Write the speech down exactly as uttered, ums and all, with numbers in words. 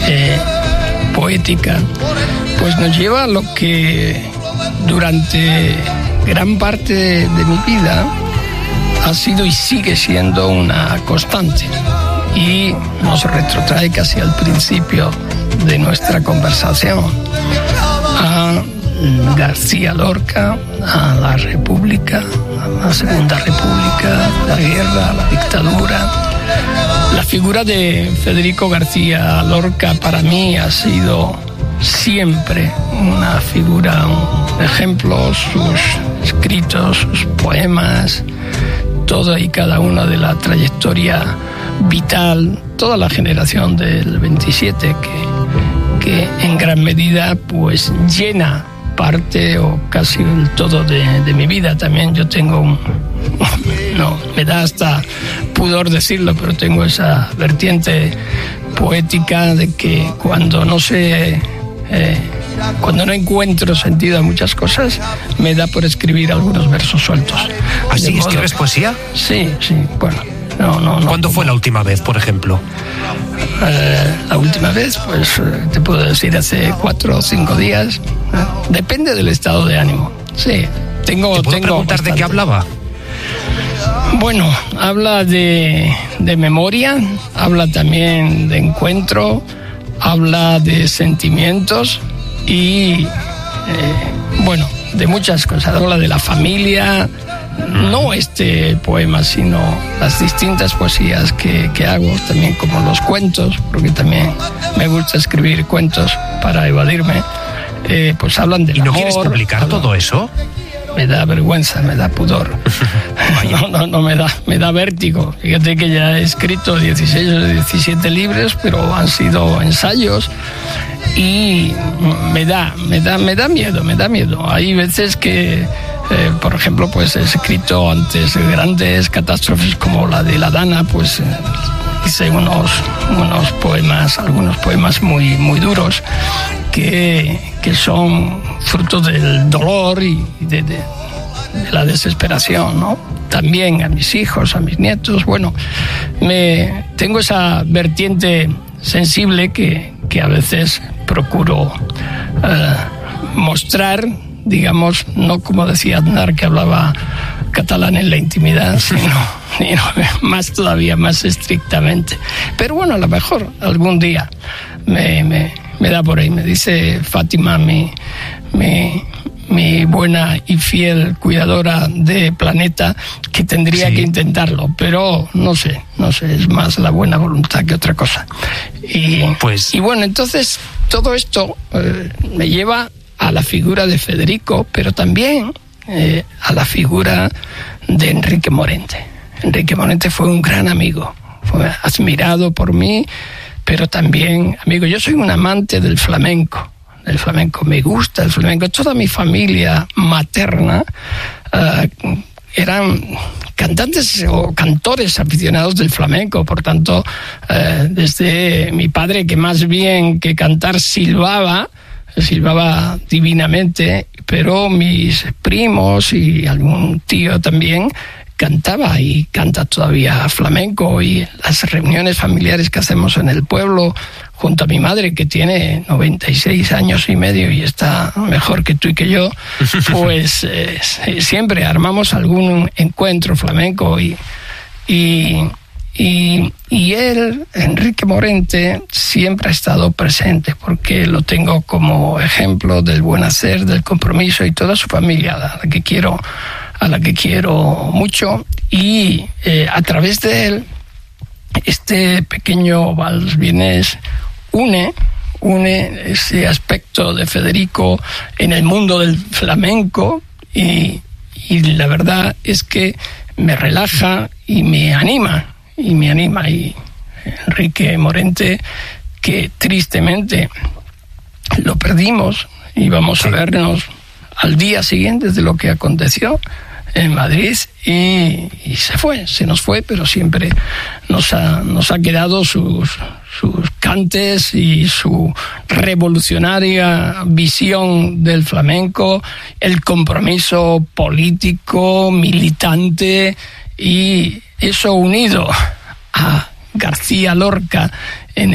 eh, poética, pues nos lleva a lo que durante gran parte de, de mi vida ha sido y sigue siendo una constante, y nos retrotrae casi al principio de nuestra conversación, a García Lorca, a la República, a la Segunda República, la guerra, la dictadura. La figura de Federico García Lorca para mí ha sido siempre una figura, un ejemplo, sus escritos, sus poemas, toda y cada una de la trayectoria vital, toda la generación del veintisiete que, que en gran medida pues llena parte o casi el todo de, de mi vida. También yo tengo un, no, me da hasta pudor decirlo, pero tengo esa vertiente poética de que cuando no sé, eh, cuando no encuentro sentido a muchas cosas, me da por escribir algunos versos sueltos. ¿Así que escribes poesía? Sí, sí, bueno. No, no, no. ¿Cuándo fue la última vez, por ejemplo? Eh, la última vez, pues te puedo decir hace cuatro o cinco días. Eh, depende del estado de ánimo. Sí, tengo. ¿Te puedo tengo preguntar bastante. de qué hablaba? Bueno, habla de, de memoria, habla también de encuentro, habla de sentimientos y, eh, bueno, de muchas cosas. Habla de la familia. No este poema, sino las distintas poesías que, que hago, también como los cuentos, porque también me gusta escribir cuentos para evadirme, eh, pues hablan del amor. ¿Y no amor, quieres publicar hablan, todo eso? Me da vergüenza, me da pudor. No, no, no, me da, me da vértigo. Fíjate que ya he escrito dieciséis o diecisiete libros, pero han sido ensayos y me da, me da, me da miedo, me da miedo. Hay veces que Eh, por ejemplo, pues he escrito antes grandes catástrofes como la de la Dana, pues eh, hice unos, unos poemas, algunos poemas muy, muy duros que, que son fruto del dolor y de, de, de la desesperación, ¿no? También a mis hijos, a mis nietos. Bueno, me tengo esa vertiente sensible que, que a veces procuro eh, mostrar, digamos, no como decía Aznar, que hablaba catalán en la intimidad, sino, sino más todavía, más estrictamente. Pero bueno, a lo mejor algún día me, me, me da por ahí. Me dice Fátima, mi, mi, mi buena y fiel cuidadora de Planeta, que tendría sí. que intentarlo, pero no sé, no sé, es más la buena voluntad que otra cosa. Y, pues... y bueno, entonces todo esto eh, me lleva a la figura de Federico, pero también eh, a la figura de Enrique Morente. Enrique Morente fue un gran amigo, fue admirado por mí, pero también amigo. Yo soy un amante del flamenco, del flamenco, me gusta el flamenco. Toda mi familia materna uh, eran cantantes o cantores aficionados del flamenco, por tanto, uh, desde mi padre, que más bien que cantar silbaba, silbaba divinamente, pero mis primos y algún tío también cantaba y canta todavía flamenco, y las reuniones familiares que hacemos en el pueblo junto a mi madre, que tiene noventa y seis años y medio y está mejor que tú y que yo, pues eh, siempre armamos algún encuentro flamenco y, y Y, y él, Enrique Morente, siempre ha estado presente, porque lo tengo como ejemplo del buen hacer, del compromiso, y toda su familia, a la que quiero, a la que quiero mucho. Y eh, a través de él, este pequeño vals vienés une, une ese aspecto de Federico en el mundo del flamenco, y, y la verdad es que me relaja y me anima. Y me anima. Y Enrique Morente, que tristemente lo perdimos, íbamos a vernos al día siguiente de lo que aconteció en Madrid, y, y se fue, se nos fue, pero siempre nos ha, nos ha quedado sus, sus cantes y su revolucionaria visión del flamenco, el compromiso político, militante, y eso unido a García Lorca